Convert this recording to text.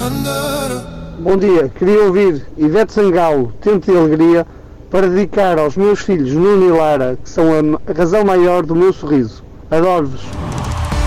Bom dia, queria ouvir Ivete Sangalo, Tempo de Alegria, para dedicar aos meus filhos Nuno e Lara, que são a razão maior do meu sorriso. Adoro-vos.